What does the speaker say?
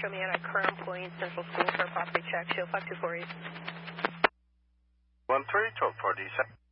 show me current employee in Central School for a property check. Show 5248. 13, 1240.